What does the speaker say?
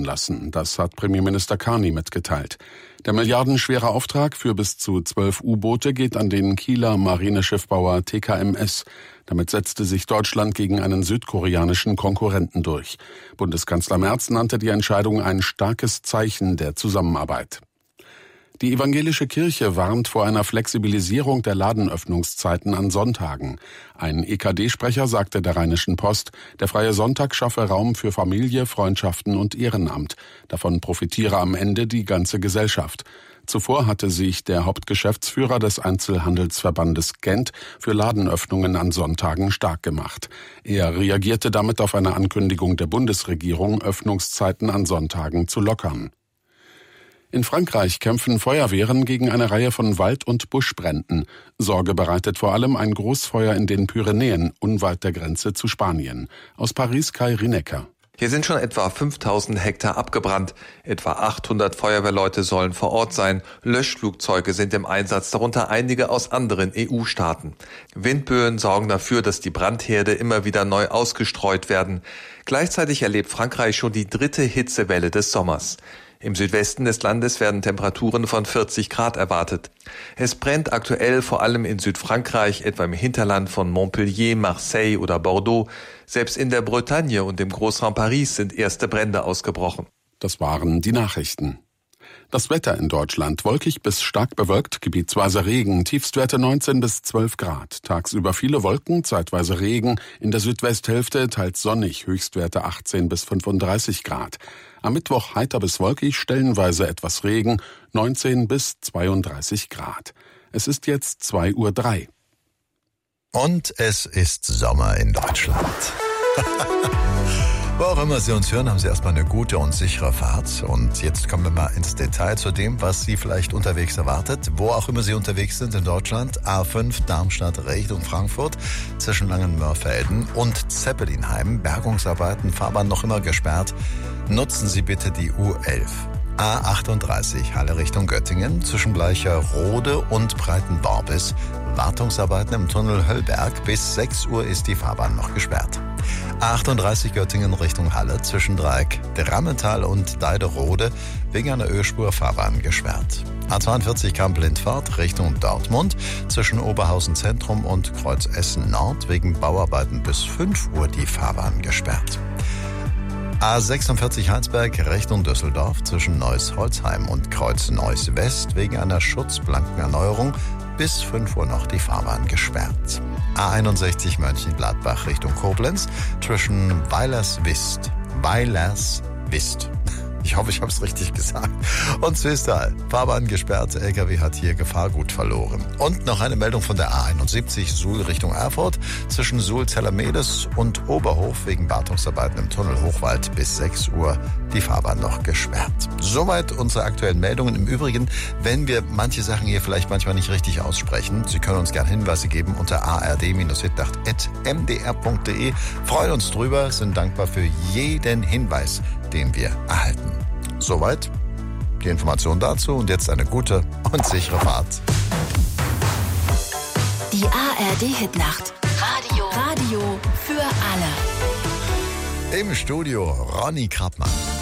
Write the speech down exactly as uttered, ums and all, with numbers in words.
lassen. Das hat Premierminister Carney mitgeteilt. Der milliardenschwere Auftrag für bis zu zwölf U-Boote geht an den Kieler Marineschiffbauer T K M S. Damit setzte sich Deutschland gegen einen südkoreanischen Konkurrenten durch. Bundeskanzler Merz nannte die Entscheidung ein starkes Zeichen der Zusammenarbeit. Die evangelische Kirche warnt vor einer Flexibilisierung der Ladenöffnungszeiten an Sonntagen. Ein E K D-Sprecher sagte der Rheinischen Post, der freie Sonntag schaffe Raum für Familie, Freundschaften und Ehrenamt. Davon profitiere am Ende die ganze Gesellschaft. Zuvor hatte sich der Hauptgeschäftsführer des Einzelhandelsverbandes Gent für Ladenöffnungen an Sonntagen stark gemacht. Er reagierte damit auf eine Ankündigung der Bundesregierung, Öffnungszeiten an Sonntagen zu lockern. In Frankreich kämpfen Feuerwehren gegen eine Reihe von Wald- und Buschbränden. Sorge bereitet vor allem ein Großfeuer in den Pyrenäen, unweit der Grenze zu Spanien. Aus Paris Kai Rinecker. Hier sind schon etwa fünftausend Hektar abgebrannt. Etwa achthundert Feuerwehrleute sollen vor Ort sein. Löschflugzeuge sind im Einsatz, darunter einige aus anderen E U-Staaten. Windböen sorgen dafür, dass die Brandherde immer wieder neu ausgestreut werden. Gleichzeitig erlebt Frankreich schon die dritte Hitzewelle des Sommers. Im Südwesten des Landes werden Temperaturen von vierzig Grad erwartet. Es brennt aktuell vor allem in Südfrankreich, etwa im Hinterland von Montpellier, Marseille oder Bordeaux. Selbst in der Bretagne und im Großraum Paris sind erste Brände ausgebrochen. Das waren die Nachrichten. Das Wetter in Deutschland: wolkig bis stark bewölkt, gebietsweise Regen, Tiefstwerte neunzehn bis zwölf Grad. Tagsüber viele Wolken, zeitweise Regen, in der Südwesthälfte teils sonnig, Höchstwerte achtzehn bis fünfunddreißig Grad. Am Mittwoch heiter bis wolkig, stellenweise etwas Regen, neunzehn bis zweiunddreißig Grad. Es ist jetzt zwei Uhr drei. Und es ist Sommer in Deutschland. Wo auch immer Sie uns hören, haben Sie erstmal eine gute und sichere Fahrt. Und jetzt kommen wir mal ins Detail zu dem, was Sie vielleicht unterwegs erwartet. Wo auch immer Sie unterwegs sind in Deutschland. A fünf Darmstadt Richtung Frankfurt zwischen Langenmörfelden und Zeppelinheim. Bergungsarbeiten, Fahrbahn noch immer gesperrt. Nutzen Sie bitte die U elf. A achtunddreißig Halle Richtung Göttingen zwischen Bleicherode und Breitenborbis. Wartungsarbeiten im Tunnel Höllberg. Bis sechs Uhr ist die Fahrbahn noch gesperrt. A achtunddreißig Göttingen Richtung Halle zwischen Dreieck Drammental und Deiderode wegen einer Ölspur Fahrbahn gesperrt. A zweiundvierzig Kamp-Lindfahrt Richtung Dortmund zwischen Oberhausen Zentrum und Kreuz Essen Nord wegen Bauarbeiten bis fünf Uhr die Fahrbahn gesperrt. A sechsundvierzig Heinsberg Richtung Düsseldorf zwischen Neuss-Holzheim und Kreuz Neuss West wegen einer Schutzblankenerneuerung bis fünf Uhr noch die Fahrbahn gesperrt. A einundsechzig Mönchengladbach Richtung Koblenz zwischen Weilerswist, Weilerswist. Ich hoffe, ich habe es richtig gesagt. Und Zwistal, Fahrbahn gesperrt, L K W hat hier Gefahrgut verloren. Und noch eine Meldung von der A einundsiebzig Suhl Richtung Erfurt zwischen Suhl-Zellermedes und Oberhof wegen Wartungsarbeiten im Tunnel Hochwald bis sechs Uhr die Fahrbahn noch gesperrt. Soweit unsere aktuellen Meldungen. Im Übrigen, wenn wir manche Sachen hier vielleicht manchmal nicht richtig aussprechen, Sie können uns gerne Hinweise geben unter a r d hitnacht at m d r punkt d e. Freuen uns drüber, sind dankbar für jeden Hinweis, den wir erhalten. Soweit die Information dazu und jetzt eine gute und sichere Fahrt. Die A R D-Hitnacht. Radio. Radio für alle. Im Studio Ronny Krappmann.